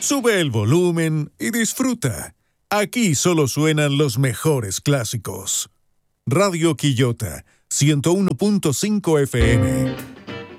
Sube el volumen y disfruta. Aquí solo suenan los mejores clásicos. Radio Quillota, 101.5 FM.